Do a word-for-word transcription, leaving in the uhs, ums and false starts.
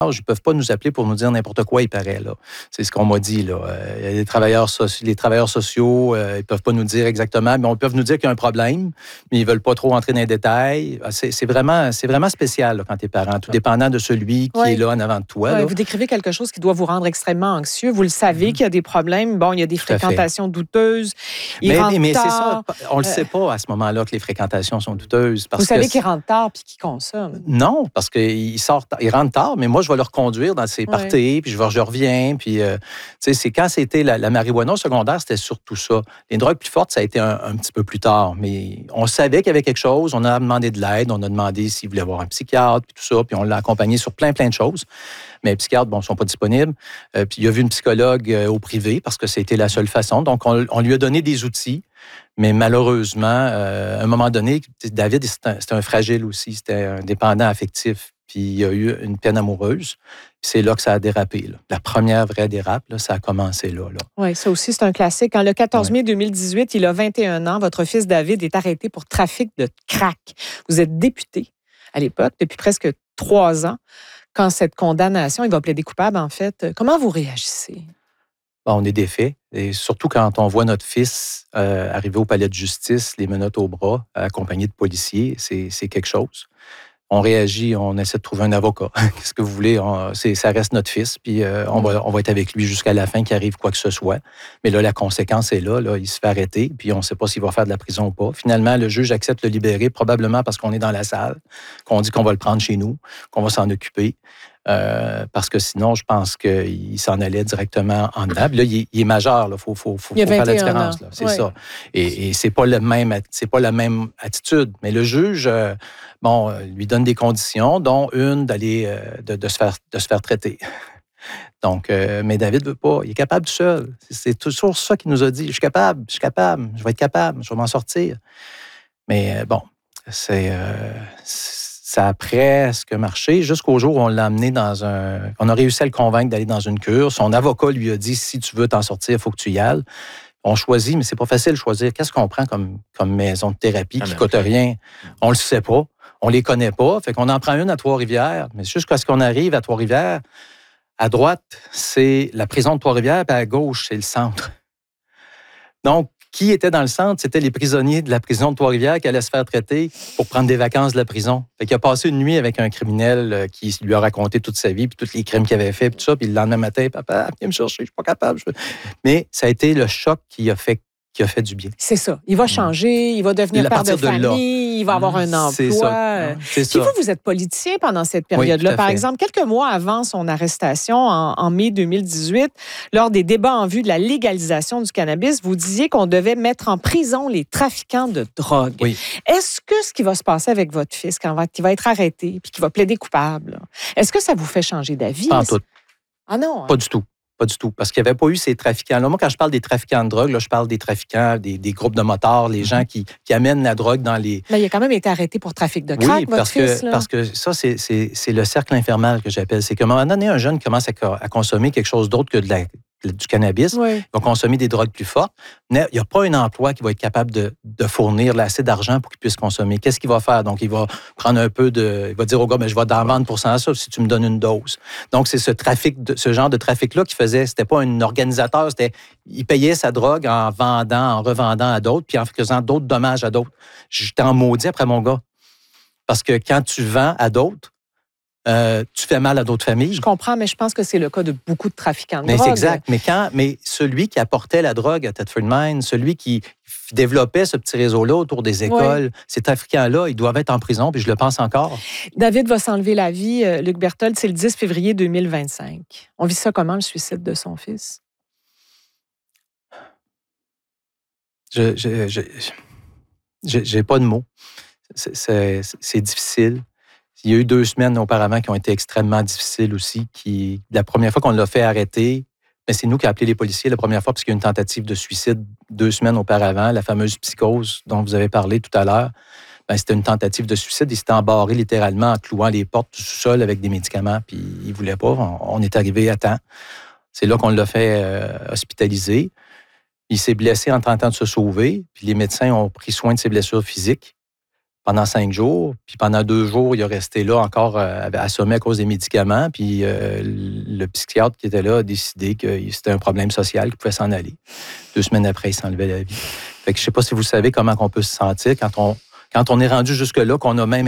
ils ne peuvent pas nous appeler pour nous dire n'importe quoi, il paraît. Là. C'est ce qu'on m'a dit. Là. Euh, les, travailleurs soci- les travailleurs sociaux, euh, ils ne peuvent pas nous dire exactement, mais ils peuvent nous dire qu'il y a un problème, mais ils ne veulent pas trop entrer dans les détails. C'est, c'est, vraiment, c'est vraiment spécial là, quand tu es parent, tout dépendant de celui qui oui. est là en avant de toi. Oui, là. vous décrivez quelque chose qui doit vous rendre extrêmement anxieux. Vous le savez mmh. qu'il y a des problèmes. Bon, il y a des tout fréquentations douteuses. Il mais rentre mais tard. c'est ça. On ne le sait pas à ce moment-là que les fréquentations sont douteuses. Parce vous savez que qu'il rentre tard puis qu'il consomme. Non, parce qu'il sort, il rentre tard, mais moi, je vais le reconduire dans ses parties, ouais. puis je, vais, je reviens. Puis, euh, tu sais, c'est quand c'était la, la marijuana au secondaire, c'était surtout ça. Les drogues plus fortes, ça a été un, un petit peu plus tard. Mais on savait qu'il y avait quelque chose. On a demandé de l'aide. On a demandé s'il voulait voir un psychiatre, puis tout ça. Puis on l'a accompagné sur plein, plein de choses. Mais les psychiatres, bon, ne sont pas disponibles. Euh, puis il a vu une psychologue euh, au privé parce que c'était la seule façon. Donc, on, on lui a donné des outils. Mais malheureusement, euh, à un moment donné, David, c'était un, c'était un fragile aussi. C'était un dépendant affectif. Puis il y a eu une peine amoureuse. Puis c'est là que ça a dérapé. Là. La première vraie dérape, là, ça a commencé là. là. Oui, ça aussi, c'est un classique. En le quatorze mai deux mille dix-huit, il a vingt et un ans. Votre fils David est arrêté pour trafic de crack. Vous êtes député à l'époque, depuis presque trois ans. Quand cette condamnation, il va plaider coupable, en fait, comment vous réagissez? Bon, on est défait. Et surtout quand on voit notre fils euh, arriver au palais de justice, les menottes au bras, accompagné de policiers, c'est, c'est quelque chose. On réagit, on essaie de trouver un avocat. Qu'est-ce que vous voulez? On, c'est, ça reste notre fils, puis euh, on, va, on va être avec lui jusqu'à la fin, qu'il arrive quoi que ce soit. Mais là, la conséquence est là, là il se fait arrêter, puis on ne sait pas s'il va faire de la prison ou pas. Finalement, le juge accepte de le libérer, probablement parce qu'on est dans la salle, qu'on dit qu'on va le prendre chez nous, qu'on va s'en occuper. Euh, parce que sinon, je pense qu'il s'en allait directement en dedans. Là, il est, il est majeur, il faut, faut, faut, faut faire la différence. Là. C'est oui. ça. Et, et c'est pas le même, c'est pas la même attitude. Mais le juge, euh, bon, lui donne des conditions, dont une d'aller, euh, de, de, se faire, de se faire traiter. Donc, euh, mais David veut pas. Il est capable tout seul. C'est, c'est toujours ça qu'il nous a dit. Je suis capable, je suis capable, je vais être capable, je vais m'en sortir. Mais euh, bon, c'est... Euh, c'est ça a presque marché jusqu'au jour où on l'a amené dans un... On a réussi à le convaincre d'aller dans une cure. Son avocat lui a dit, si tu veux t'en sortir, il faut que tu y ailles. On choisit, mais c'est pas facile de choisir. Qu'est-ce qu'on prend comme, comme maison de thérapie qui ne coûte rien? On le sait pas. On les connaît pas. Fait qu'on en prend une à Trois-Rivières. Mais jusqu'à ce qu'on arrive à Trois-Rivières, à droite, c'est la prison de Trois-Rivières, puis à gauche, c'est le centre. Donc, qui était dans le centre? C'était les prisonniers de la prison de Trois-Rivières qui allaient se faire traiter pour prendre des vacances de la prison. Fait qu'il a passé une nuit avec un criminel qui lui a raconté toute sa vie, puis tous les crimes qu'il avait fait, puis tout ça. Puis le lendemain matin, papa, viens me chercher, je suis pas capable. Je... Mais ça a été le choc qui a fait qui a fait du bien. C'est ça. Il va changer, il va devenir père de famille, de il va avoir un emploi. C'est ça. C'est Puis ça. vous, vous êtes politicien pendant cette période-là. Oui, Par exemple, quelques mois avant son arrestation, en, en mai deux mille dix-huit, lors des débats en vue de la légalisation du cannabis, vous disiez qu'on devait mettre en prison les trafiquants de drogue. Oui. Est-ce que ce qui va se passer avec votre fils, quand il va être arrêté puis qu'il va plaider coupable, est-ce que ça vous fait changer d'avis? Pas en tout. Ah non? Hein? Pas du tout. Pas du tout, parce qu'il n'y avait pas eu ces trafiquants-là. Moi, quand je parle des trafiquants de drogue, là, je parle des trafiquants, des, des groupes de motards, les gens qui, qui amènent la drogue dans les... Mais il a quand même été arrêté pour trafic de crack, oui, votre parce fils. Que, là. parce que ça, c'est, c'est, c'est le cercle infernal que j'appelle. C'est qu'à un moment donné, un jeune commence à, à consommer quelque chose d'autre que de la, du cannabis. Oui. Il va consommer des drogues plus fortes. Mais il n'y a pas un emploi qui va être capable de, de fournir assez d'argent pour qu'il puisse consommer. Qu'est-ce qu'il va faire? Donc, il va prendre un peu de... Il va dire au gars, mais je vais t'en vendre pour cent ça si tu me donnes une dose. Donc, c'est ce trafic, de, ce genre de trafic-là qui faisait... C'était pas un organisateur, c'était... Il payait sa drogue en vendant, en revendant à d'autres, puis en faisant d'autres dommages à d'autres. J'étais en maudit après mon gars. Parce que quand tu vends à d'autres, Euh, tu fais mal à d'autres familles. Je comprends, mais je pense que c'est le cas de beaucoup de trafiquants de mais drogue. C'est exact. Mais, quand, mais celui qui apportait la drogue à Thetford Mines, celui qui développait ce petit réseau-là autour des écoles, oui. Ces trafiquants-là, ils doivent être en prison, puis je le pense encore. David va s'enlever la vie, euh, Luc Berthold, c'est le dix février deux mille vingt-cinq. On vit ça comment, le suicide de son fils? Je, je, je, je j'ai pas de mots. C'est, c'est, c'est difficile. Il y a eu deux semaines auparavant qui ont été extrêmement difficiles aussi. Qui, la première fois qu'on l'a fait arrêter, mais c'est nous qui avons appelé les policiers la première fois parce qu'il y a eu une tentative de suicide deux semaines auparavant, la fameuse psychose dont vous avez parlé tout à l'heure. Ben, c'était une tentative de suicide. Il s'était embarré littéralement en clouant les portes du sous-sol avec des médicaments, puis il ne voulait pas. On, on est arrivé à temps. C'est là qu'on l'a fait euh, hospitaliser. Il s'est blessé en tentant de se sauver, puis les médecins ont pris soin de ses blessures physiques. pendant cinq jours. Puis pendant deux jours, il est resté là encore euh, assommé à cause des médicaments. Puis euh, le psychiatre qui était là a décidé que c'était un problème social, qu'il pouvait s'en aller. Deux semaines après, il s'enlevait la vie. Fait que je ne sais pas si vous savez comment on peut se sentir quand on, quand on est rendu jusque-là, qu'on a même